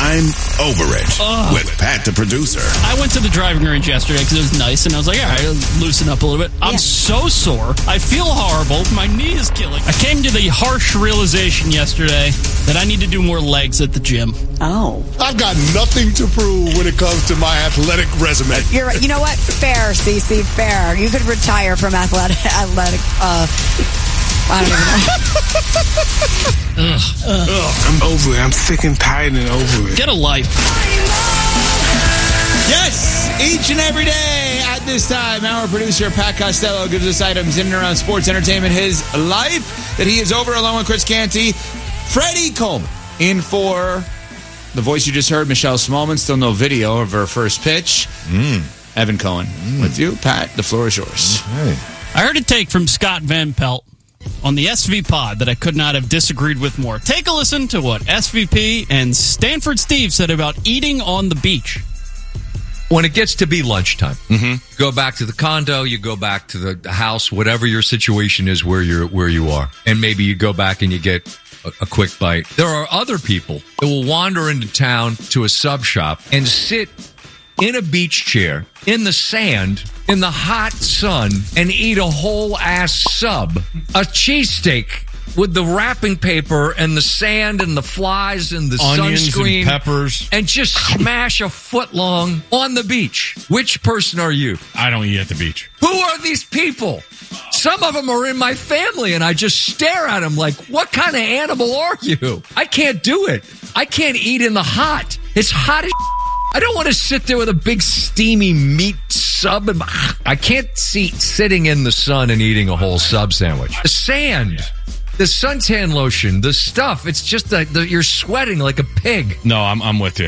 I'm over it with Pat, the producer. I went to the driving range yesterday because it was nice, and I was like, all right, I'll loosen up a little bit. I'm so sore. I feel horrible. My knee is killing. I came to the harsh realization yesterday that I need to do more legs at the gym. Oh. I've got nothing to prove when it comes to my athletic resume. You're right. You know what? Fair, Cece, fair. You could retire from athletic. I don't even know. I'm over it. I'm sick and tired and over it. Get a life. Yes, each and every day at this time, our producer, Pat Costello, gives us items in and around sports, entertainment, his life that he is over along with Chris Canty. Freddie Coleman in for the voice you just heard, Michelle Smallman. Still no video of her first pitch. Evan Cohen with you. Pat, the floor is yours. Okay. I heard a take from Scott Van Pelt on the SV pod that I could not have disagreed with more. Take a listen to what SVP and Stanford Steve said about eating on the beach. When it gets to be lunchtime, you go back to the condo, you go back to the house, whatever your situation is where you are. And maybe you go back and you get a quick bite. There are other people that will wander into town to a sub shop and sit in a beach chair, in the sand, in the hot sun, and eat a whole ass sub. A cheesesteak with the wrapping paper and the sand and the flies and the onions sunscreen. And peppers. And just smash a foot long on the beach. Which person are you? I don't eat at the beach. Who are these people? Some of them are in my family, and I just stare at them like, what kind of animal are you? I can't do it. I can't eat in the hot. It's hot as I don't want to sit there with a big steamy meat sub. I can't see sitting in the sun and eating a whole sub sandwich. The sand, the suntan lotion, the stuff, it's just that you're sweating like a pig. No, I'm with you.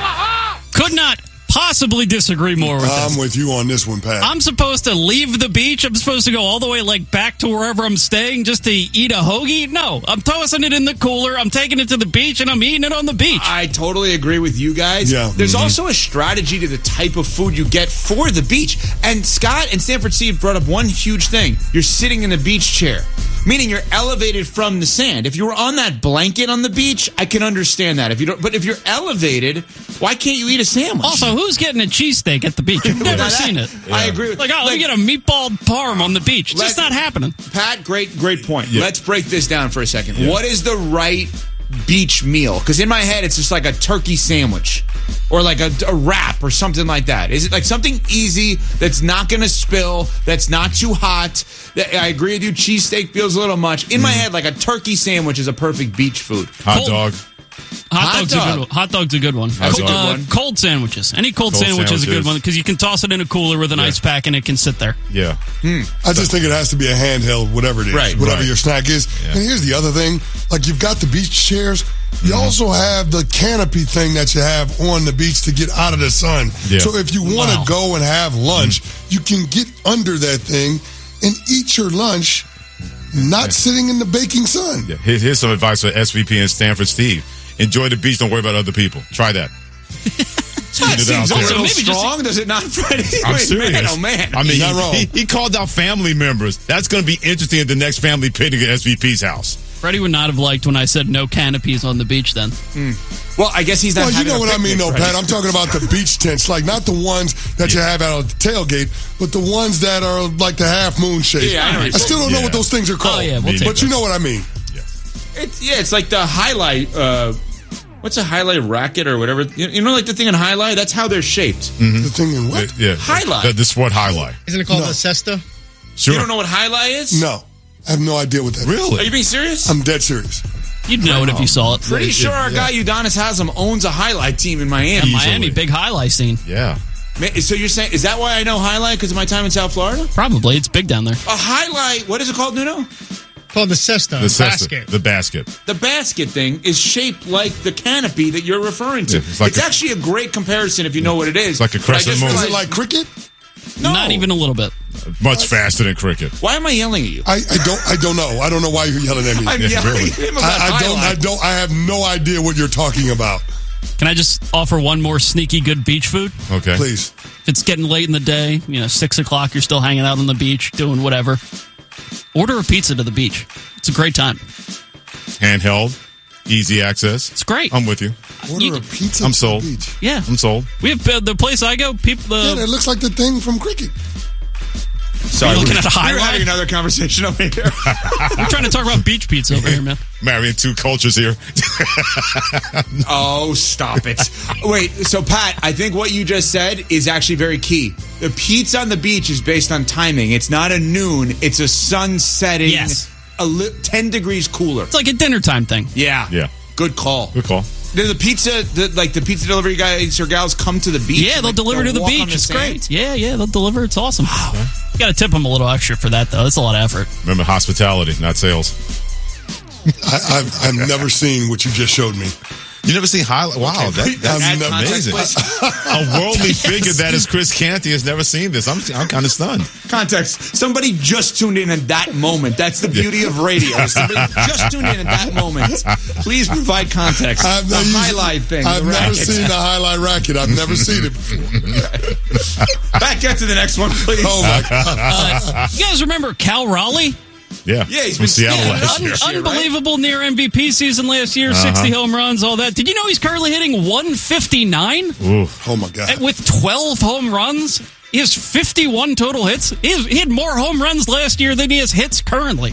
Could not possibly disagree more with this. I'm with you on this one, Pat. I'm supposed to leave the beach? I'm supposed to go all the way back to wherever I'm staying just to eat a hoagie? No, I'm tossing it in the cooler. I'm taking it to the beach and I'm eating it on the beach. I totally agree with you guys. Yeah. There's also a strategy to the type of food you get for the beach. And Scott and Stanford Steve brought up one huge thing. You're sitting in a beach chair, meaning you're elevated from the sand. If you were on that blanket on the beach, I can understand that. But if you're elevated, why can't you eat a sandwich? Also, who's getting a cheesesteak at the beach? I've never seen it. I agree with let me get a meatball parm on the beach. It's just not happening. Pat, great point. Yeah. Let's break this down for a second. Yeah. What is the right beach meal? Because in my head, it's just like a turkey sandwich or like a wrap or something like that. Is it like something easy that's not going to spill, that's not too hot? I agree with you. Cheesesteak feels a little much. In my head, like a turkey sandwich is a perfect beach food. Hot dog. Hot dog's a good one. That's a good one. Cold sandwiches. Any cold sandwich is a good one because you can toss it in a cooler with an ice pack and it can sit there. Yeah. I just think it has to be a handheld, whatever it is, whatever your snack is. Yeah. And here's the other thing. Like, you've got the beach chairs. You also have the canopy thing that you have on the beach to get out of the sun. Yeah. So if you want to go and have lunch, you can get under that thing and eat your lunch, not sitting in the baking sun. Yeah. Here's some advice for SVP and Stanford Steve. Enjoy the beach. Don't worry about other people. Try that. That seems a little strong, does it not, Freddie? I'm serious. Man, oh, man. I mean, Not wrong. he called out family members. That's going to be interesting at the next family picnic at SVP's house. Freddie would not have liked when I said no canopies on the beach then. Well, I guess he's not. Well, you having know a what I mean, picnic, though, Freddie. Pat. I'm talking about the beach tents, like not the ones that you have out at the tailgate, but the ones that are like the half moon shape. Yeah, I know what you're I still don't know saying. what those things are called. Oh, yeah, we'll take but you know what I mean. It's like the highlight. What's a highlight racket or whatever? You know, like the thing in highlight. That's how they're shaped. The thing in what? Yeah. Highlight. The sport highlight. Isn't it called No. a cesta? Sure. You don't know what highlight is? No. I have no idea what that is. Really? Are you being serious? I'm dead serious. You'd know it if you saw it. Pretty sure our guy Udonis Haslam owns a highlight team in Miami. Miami, big highlight scene. Yeah. So you're saying, is that why I know highlight? Because of my time in South Florida? Probably. It's big down there. A highlight, what is it called, Nuno? Called the cesta. The basket. The basket. The basket thing is shaped like the canopy that you're referring to. Yeah, it's actually a great comparison if you know what it is. It's like a crescent moon. Is it like cricket? No. Not even a little bit. Much faster than cricket. Why am I yelling at you? I don't know. I don't know why you're yelling at me. I'm yelling at him about highlight. I have no idea what you're talking about. Can I just offer one more sneaky good beach food? Okay. Please. If it's getting late in the day, 6 o'clock, you're still hanging out on the beach, doing whatever. Order a pizza to the beach. It's a great time. Handheld. Easy access. It's great. I'm with you. Order a pizza. I'm to sold. The beach. Yeah. I'm sold. We have the place I go. People. Yeah, that looks like the thing from cricket. Sorry, You're looking at a we're highlight? having another conversation over here. We're trying to talk about beach pizza over here, man. Marrying two cultures here. Oh, stop it. Wait, so Pat, I think what you just said is actually very key. The pizza on the beach is based on timing. It's not a noon, it's a sun setting. Yes. 10 degrees cooler. It's like a dinner time thing. Yeah. Yeah. Good call. Good call. Do the pizza delivery guys or gals come to the beach? Yeah, they'll deliver to the walk on beach. It's sand? great. Yeah, they'll deliver. It's awesome. You got to tip them a little extra for that, though. That's a lot of effort. Remember, hospitality, not sales. I've never seen what you just showed me. You never seen highlight? Wow, that's Add amazing. context, A worldly figure that is Chris Canty has never seen this. I'm kind of stunned. Context. Somebody just tuned in at that moment. That's the beauty of radio. Somebody just tuned in at that moment. Please provide context. The highlight thing. I've the never racket. seen the highlight racket. I've never seen it before. Back up to the next one, please. Oh, my God. You guys remember Cal Raleigh? Yeah, Yeah, he's from been Seattle standing last up year. this year, right? Unbelievable near MVP season last year, 60 home runs, all that. Did you know he's currently hitting 159 Oof. Oh, my God. with 12 home runs? He has 51 total hits. He had more home runs last year than he has hits currently.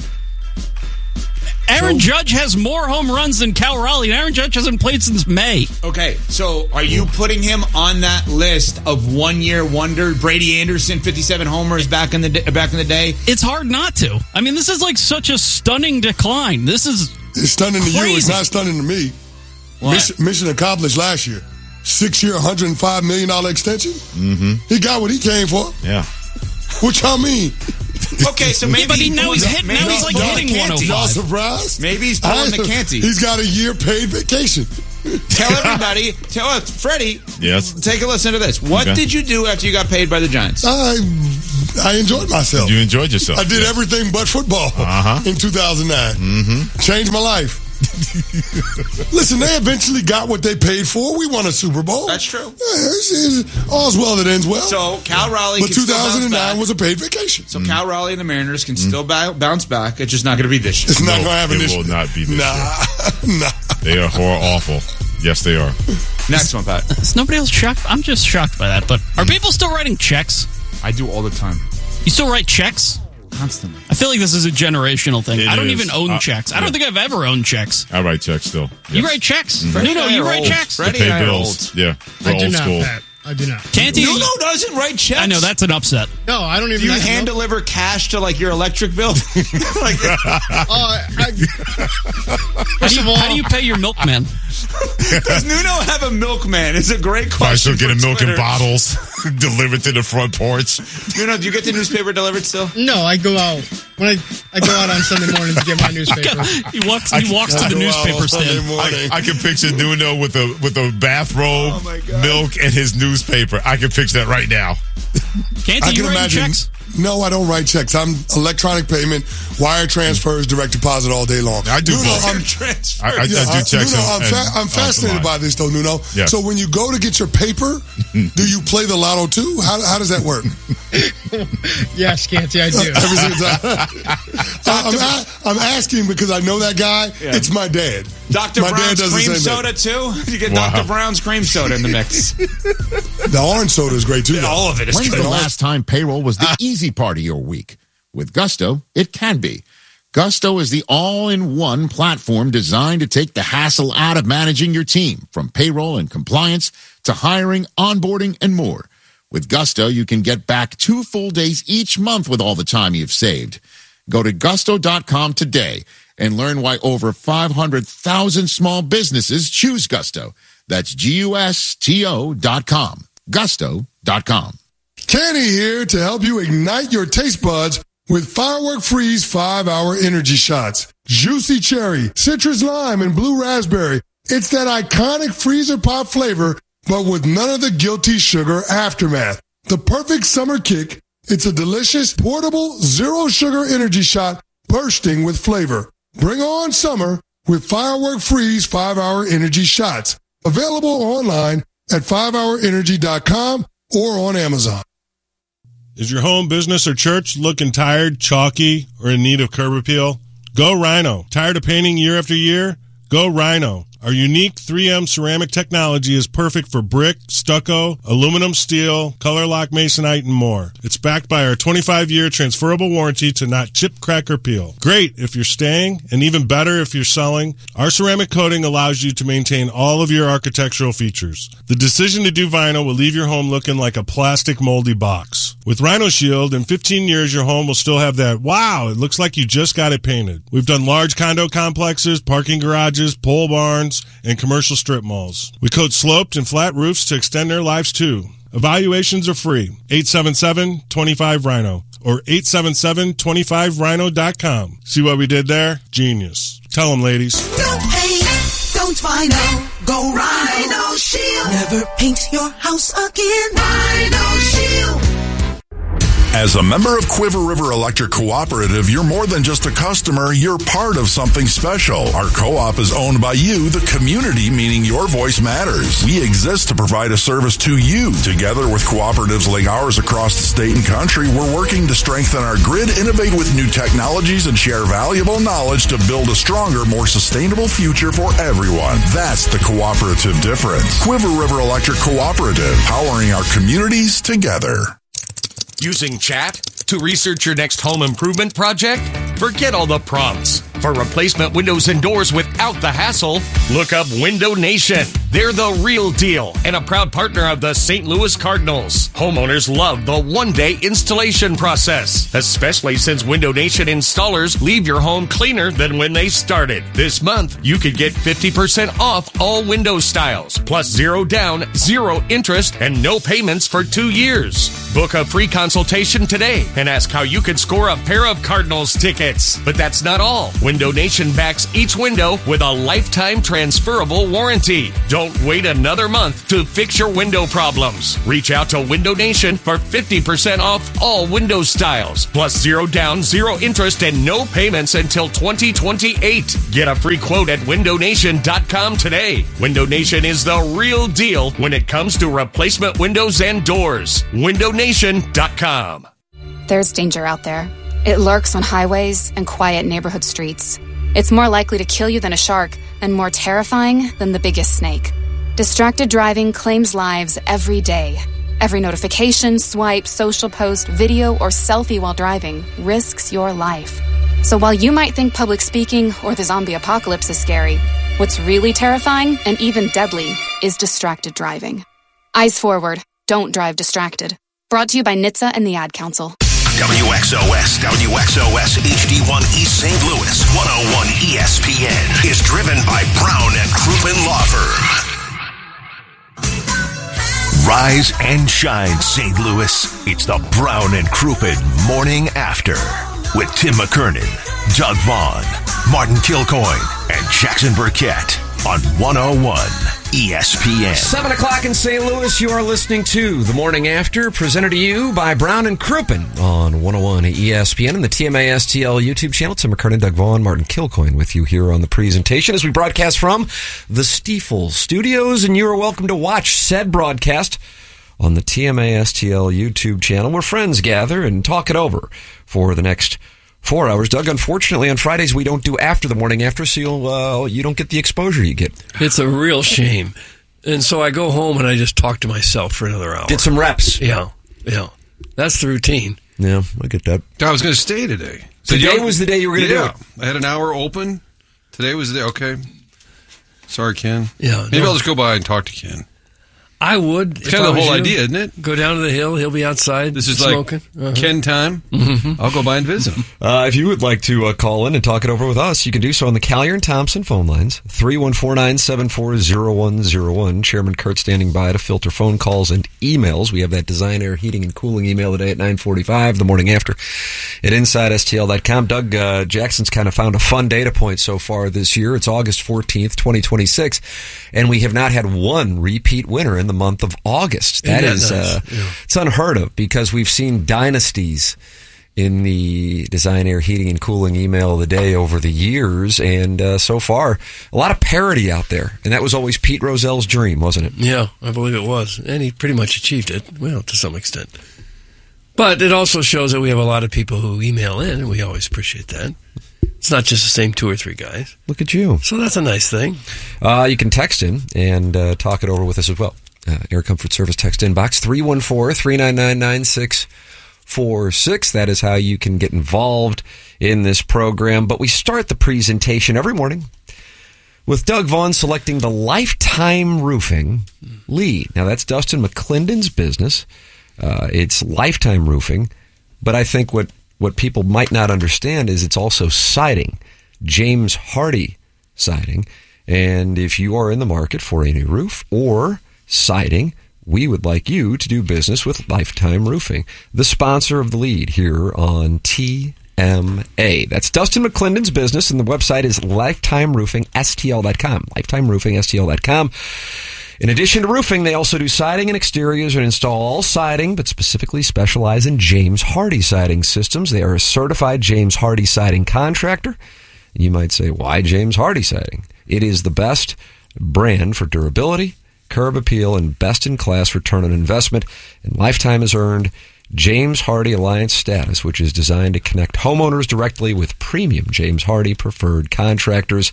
Aaron Judge has more home runs than Cal Raleigh, and Aaron Judge hasn't played since May. Okay, so are you putting him on that list of one-year wonder? Brady Anderson, 57 homers back in the day. It's hard not to. I mean, this is like such a stunning decline. This is It's stunning to you. It's crazy. not stunning to me. What? Mission accomplished last year. 6-year, $105 million extension. Mm-hmm. He got what he came for. Yeah. What y'all mean? Okay, so maybe but now he's hitting. Now he's like hitting Y'all 105. surprised? Maybe he's pulling the Canty. He's got a year paid vacation. Tell everybody, tell us, Freddie. Yes. Take a listen to this. What Okay. did you do after you got paid by the Giants? I enjoyed myself. You enjoyed yourself. I did everything but football in 2009. Mm-hmm. Changed my life. Listen, they eventually got what they paid for. We won a Super Bowl. That's true. All's well that ends well. So Cal Raleigh but can still bounce 2009 back. was a paid vacation. So Cal Raleigh and the Mariners can still bounce back. It's just not going to be this year. It's not No, going to happen it this will year. not be this Nah. They are awful. Yes, they are. Next one, Pat. Is nobody else shocked? I'm just shocked by that. But are people still writing checks? I do all the time. You still write checks? Constantly. I feel like this is a generational thing. It I don't is. even own checks. I don't think I've ever owned checks. I write checks still. You Yes. write checks? Freddie No, and I you are write old. checks? Freddie Pay and I are bills. old. Yeah. We're I do old not, school. Pat. I do not. Can't you? Nuno doesn't write checks. I know, that's an upset. No, I don't even. Do you know. hand deliver cash to like your electric bill? Like, How do you pay your milkman? does Nuno have a milkman? It's a great Probably question. still getting for milk in Twitter. bottles delivered to the front porch. Nuno, do you get the newspaper delivered still? No, I go out when I go out on Sunday morning to get my newspaper. He walks to the newspaper stand. I can picture Nuno with a bathrobe, Oh, my God. milk, and his newspaper. I can picture that right now. Can't I you can write imagine. checks? No, I don't write checks. I'm electronic payment, wire transfers, direct deposit all day long. I do Nuno, both. I'm Transfer. I do checks. Nuno, and- I'm fascinated by this, though, Nuno. Yes. So when you go to get your paper, do you play the lotto too? How does that work? Yes, Canty, I do. Every single time. I'm asking because I know that guy. Yeah. It's my dad. Dr. My dad Brown's does the cream same soda too? You get Wow. Dr. Brown's cream soda in the mix. The orange soda is great too. though. All of it is When's good. the last time payroll was the easy part of your week? With Gusto, it can be. Gusto is the all-in-one platform designed to take the hassle out of managing your team, from payroll and compliance to hiring, onboarding, and more. With Gusto, you can get back 2 full days each month with all the time you've saved. Go to gusto.com today and learn why over 500,000 small businesses choose Gusto. That's GUSTO.com. Gusto.com. Kenny here to help you ignite your taste buds with Firework Freeze 5-Hour Energy Shots. Juicy cherry, citrus lime, and blue raspberry. It's that iconic freezer pop flavor, but with none of the guilty sugar aftermath. The perfect summer kick. It's a delicious, portable, zero sugar energy shot bursting with flavor. Bring on summer with Firework Freeze 5-Hour Energy Shots. Available online at 5hourenergy.com or on Amazon. Is your home, business, or church looking tired, chalky, or in need of curb appeal? Go Rhino. Tired of painting year after year? Go Rhino. Our unique 3M ceramic technology is perfect for brick, stucco, aluminum, steel, color lock masonite, and more. It's backed by our 25-year transferable warranty to not chip, crack, or peel. Great if you're staying, and even better if you're selling. Our ceramic coating allows you to maintain all of your architectural features. The decision to do vinyl will leave your home looking like a plastic moldy box. With Rhino Shield, in 15 years, your home will still have that, wow, it looks like you just got it painted. We've done large condo complexes, parking garages, pole barns, and commercial strip malls. We coat sloped and flat roofs to extend their lives too. Evaluations are free. 877-25-RHINO or 877-25rhino.com. See what we did there? Genius. Tell them, ladies. No paint, don't Rhino. Go Rhino Shield. Never paint your house again. Rhino Shield. As a member of Quiver River Electric Cooperative, you're more than just a customer, you're part of something special. Our co-op is owned by you, the community, meaning your voice matters. We exist to provide a service to you. Together with cooperatives like ours across the state and country, we're working to strengthen our grid, innovate with new technologies, and share valuable knowledge to build a stronger, more sustainable future for everyone. That's the cooperative difference. Quiver River Electric Cooperative, powering our communities together. Using chat to research your next home improvement project? Forget all the prompts. For replacement windows and doors without the hassle, look up Window Nation. They're the real deal and a proud partner of the St. Louis Cardinals. Homeowners love the one-day installation process, especially since Window Nation installers leave your home cleaner than when they started. This month, you could get 50% off all window styles, plus 0 down, 0 interest, and no payments for 2 years. Book a free consultation today and ask how you could score a pair of Cardinals tickets. But that's not all. Window Nation backs each window with a lifetime transferable warranty. Don't wait another month to fix your window problems. Reach out to Window Nation for 50% off all window styles, plus 0 down, 0 interest, and no payments until 2028. Get a free quote at windownation.com today. Window Nation is the real deal when it comes to replacement windows and doors. windownation.com. There's danger out there. It lurks on highways and quiet neighborhood streets. It's more likely to kill you than a shark and more terrifying than the biggest snake. Distracted driving claims lives every day. Every notification, swipe, social post, video, or selfie while driving risks your life. So while you might think public speaking or the zombie apocalypse is scary, what's really terrifying and even deadly is distracted driving. Eyes forward. Don't drive distracted. Brought to you by NHTSA and the Ad Council. WXOS HD1 East St. Louis 101 ESPN is driven by Brown and Crouppen Law Firm. Rise and shine, St. Louis. It's the Brown and Crouppen Morning After with Tim McKernan, Doug Vaughn, Martin Kilcoyne, and Jackson Burkett on 101 ESPN. 7 o'clock in St. Louis, you are listening to The Morning After, presented to you by Brown and Crouppen on 101 ESPN and the TMASTL YouTube channel. Tim McKernan, Doug Vaughn, Martin Kilcoyne with you here on the presentation as we broadcast from the Stiefel Studios, and you are welcome to watch said broadcast on the TMASTL YouTube channel, where friends gather and talk it over for the next 4 hours. Doug, unfortunately, on Fridays we don't do after the morning after, so you don't get the exposure you get. It's a real shame. And so I go home and I just talk to myself for another hour. Get some reps. Yeah. That's the routine. Yeah, I get that. I was going to stay today. Today was the day you were going to do it. I had an hour open. Today was the day. Okay. Sorry, Ken. Yeah. Maybe I'll just go by and talk to Ken. I would. It's kind of the whole idea, isn't it? Go down to the hill. He'll be outside. This is smoking. Like Ken time. Mm-hmm. I'll go by and visit him. If you would like to call in and talk it over with us, you can do so on the Collier and Thompson phone lines, 314-974-0101. Chairman Kurt standing by to filter phone calls and emails. We have that Design Air Heating and Cooling email today at 9:45, the morning after, at InsideSTL.com. Doug, Jackson's kind of found a fun data point so far this year. It's August 14th, 2026, and we have not had one repeat winner in the month of August. That is nice? It's unheard of, because we've seen dynasties in the Design Air Heating and Cooling email of the day over the years, and so far a lot of parity out there, and that was always Pete Rozelle's dream, wasn't it? Yeah, I believe it was, and he pretty much achieved it, well, to some extent. But it also shows that we have a lot of people who email in, and we always appreciate that. It's not just the same 2 or 3 guys. Look at you. So that's a nice thing. You can text in and talk it over with us as well. Air Comfort Service text inbox 314-399-9646. That is how you can get involved in this program. But we start the presentation every morning with Doug Vaughn selecting the Lifetime Roofing lead. Now, that's Dustin McClendon's business. It's Lifetime Roofing. But I think what people might not understand is it's also siding, James Hardy siding. And if you are in the market for a new roof or siding, we would like you to do business with Lifetime Roofing, the sponsor of the lead here on TMA. That's Dustin McClendon's business, and the website is lifetimeroofingstl.com. Lifetimeroofingstl.com. In addition to roofing, they also do siding and exteriors and install all siding, but specifically specialize in James Hardy siding systems. They are a certified James Hardy siding contractor. You might say, why James Hardy siding? It is the best brand for durability, curb appeal, and best-in-class return on investment. And Lifetime has earned James Hardy Alliance status, which is designed to connect homeowners directly with premium James Hardy preferred contractors.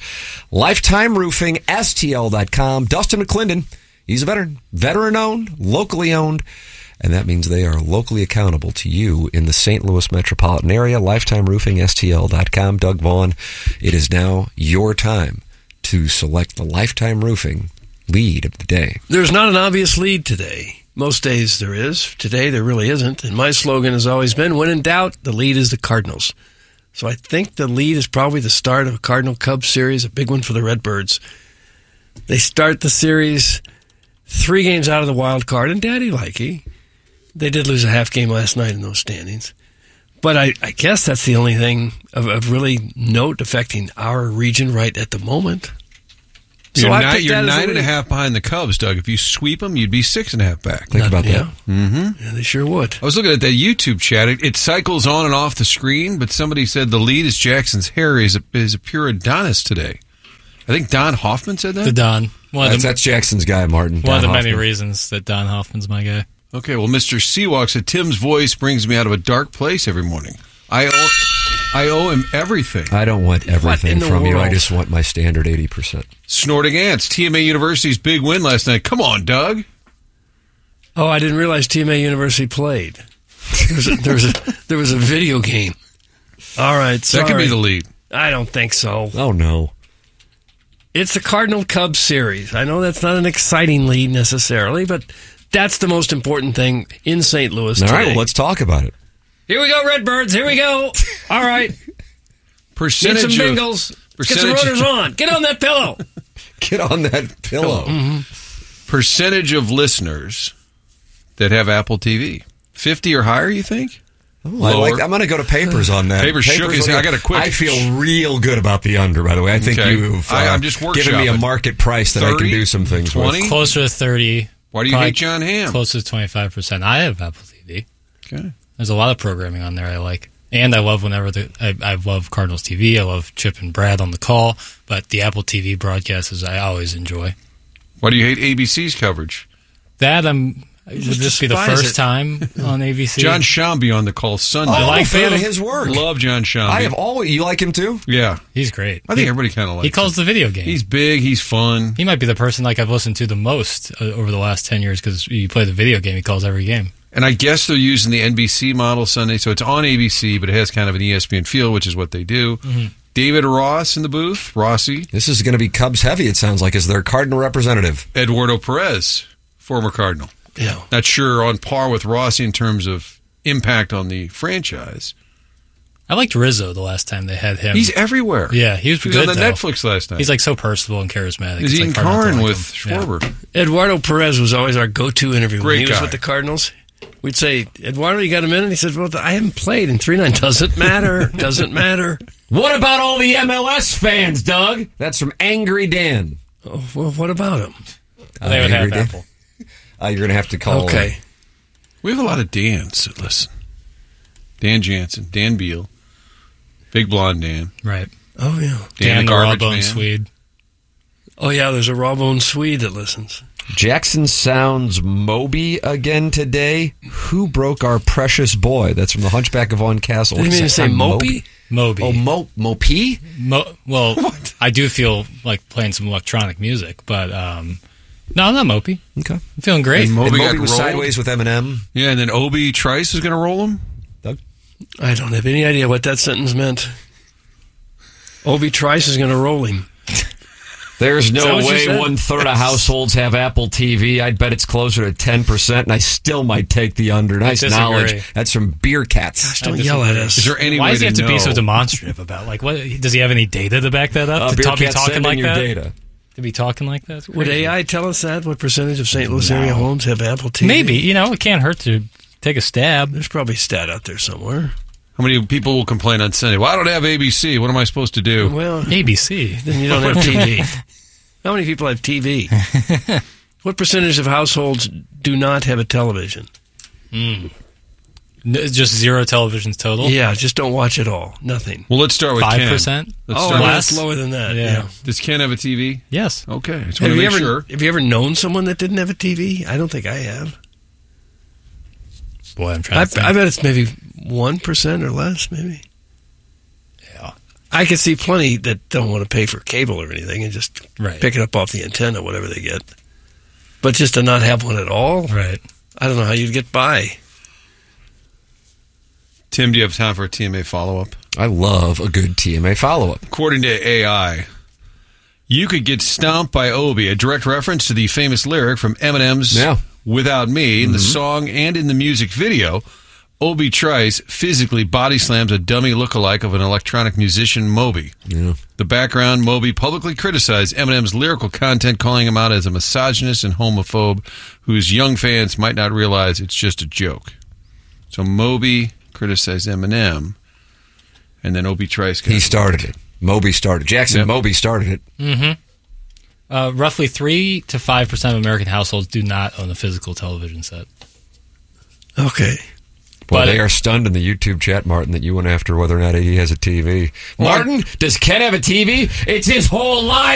LifetimeRoofingSTL.com. Dustin McClendon, he's a veteran-owned, locally owned, and that means they are locally accountable to you in the St. Louis metropolitan area. LifetimeRoofingSTL.com. Doug Vaughn, it is now your time to select the Lifetime Roofing lead of the day. There's not an obvious lead today. Most days there is. Today there really isn't. And my slogan has always been, when in doubt, the lead is the Cardinals. So I think the lead is probably the start of a Cardinal-Cubs series, a big one for the Redbirds. They start the series 3 games out of the wild card, and Daddy likey. They did lose a half game last night in those standings. But I guess that's the only thing of really note affecting our region right at the moment. So you're 9.5 behind the Cubs, Doug. If you sweep them, you'd be 6.5 back. Think about that. Mm-hmm. Yeah, they sure would. I was looking at that YouTube chat. It cycles on and off the screen, but somebody said the lead is Jackson's hair is a pure Adonis today. I think Don Hoffman said that? The Don. That's Jackson's guy, Martin. One of the Hoffman. many reasons that Don Hoffman's my guy. Okay, well, Mr. Seawalk said Tim's voice brings me out of a dark place every morning. I owe him everything. I don't want everything from you. world? I just want my standard 80%. Snorting Ants, TMA University's big win last night. Come on, Doug. Oh, I didn't realize TMA University played. There was a video game. All right, sorry. That could be the lead. I don't think so. Oh, no. It's a Cardinal-Cubs series. I know that's not an exciting lead necessarily, but that's the most important thing in St. Louis All today. right, well, let's talk about it. Here we go, Redbirds. Here we go. All right. Get some Bengals. Get some rotors on. Get on that pillow. Get on that pillow. Mm-hmm. Percentage of listeners that have Apple TV. 50 or higher, you think? Oh, I'm going to go to Papers on that. Papers shook his head. I got a quick. I feel real good about the under, by the way. I think you've I'm just given me a market price that 30, I can do some things 20? with. Closer to 30. Why do you hate John Hamm? Closer to 25%. I have Apple TV. Okay. There's a lot of programming on there I like. And I love I love Cardinals TV. I love Chip and Brad on the call. But the Apple TV broadcasts I always enjoy. Why do you hate ABC's coverage? Would this be the first time on ABC? John Shambi on the call Sunday. I'm a fan of his work. Love John Shambi. You like him too? Yeah. He's great. I think everybody kind of likes him. He calls the video game. He's big. He's fun. He might be the person I've listened to the most over the last 10 years because you play the video game, he calls every game. And I guess they're using the NBC model Sunday, so it's on ABC, but it has kind of an ESPN feel, which is what they do. Mm-hmm. David Ross in the booth. Rossi. This is going to be Cubs heavy, it sounds like, as their Cardinal representative. Eduardo Perez, former Cardinal. Yeah. Not sure on par with Rossi in terms of impact on the franchise. I liked Rizzo the last time they had him. He's everywhere. Yeah, he was good on though. Netflix last night. He's like so personable and charismatic. He's eating corn with Schwarber. Yeah. Eduardo Perez was always our go-to interview. Great when he was guy. with the Cardinals. We'd say, Eduardo, you got a minute? He said, well, I haven't played in 3-9. Doesn't matter. Doesn't matter. What about all the MLS fans, Doug? That's from Angry Dan. Oh, well, what about them? They would have Apple. You're going to have to call. Okay. We have a lot of Dans that listen. Dan Jansen, Dan Beal, Big Blonde Dan. Right. Oh, yeah. Dan the Garbage Rawbone Man. Swede. Oh, yeah, there's a Rawbone Swede that listens. Jackson sounds Moby again today. Who broke our precious boy? That's from the Hunchback of On Castle. Did you mean to say Mopey? Moby. Oh, Mopi? Well, I do feel like playing some electronic music, but no, not Mopi. Okay. I'm feeling great. And Moby got was rolled. sideways with Eminem. Yeah, and then Obi Trice is going to roll him? Doug? I don't have any idea what that sentence meant. Obi Trice is going to roll him. There's Is that no what you way said? 1/3 of households have Apple TV. I'd bet it's closer to 10%, and I still might take the under. Nice disagree. knowledge. That's from Beer Cats. Gosh, don't yell at us. Is there any Why way does he have to be know? so demonstrative about? Like, what does he have any data to back that up? Beer to be Cats talking sending like your that? data. To be talking like that? It's Would crazy. AI tell us that? What percentage of St. Louis area homes have Apple TV? Maybe. It can't hurt to take a stab. There's probably a stat out there somewhere. How many people will complain on Sunday? Well, I don't have ABC. What am I supposed to do? Well, ABC. then you don't have TV. How many people have TV? What percentage of households do not have a television? Just 0 televisions total? Yeah, just don't watch at all. Nothing. Well, let's start with 5%? Ken. Let's Oh, start less? that's lower than that. Yeah. Does Ken have a TV? Yes. Okay. I just Have want to you make ever sure. have you ever known someone that didn't have a TV? I don't think I have. Boy, I'm trying I to think. bet it's maybe 1% or less, maybe. Yeah. I can see plenty that don't want to pay for cable or anything and just Right. pick it up off the antenna, whatever they get. But just to not have one at all, Right. I don't know how you'd get by. Tim, do you have time for a TMA follow-up? I love a good TMA follow-up. According to AI, you could get stomped by Obi, a direct reference to the famous lyric from Eminem's Without Me in the song and in the music video. Obi Trice physically body slams a dummy lookalike of an electronic musician, Moby. Yeah. The background, Moby publicly criticized Eminem's lyrical content, calling him out as a misogynist and homophobe whose young fans might not realize it's just a joke. So Moby criticized Eminem, and then Obi Trice. He started it. Moby started. Jackson Moby started it. Mm-hmm. Roughly 3 to 5% of American households do not own a physical television set. Okay. Boy, But they are stunned in the YouTube chat, Martin, that you went after whether or not he has a TV. Martin, does Ken have a TV? It's his whole life.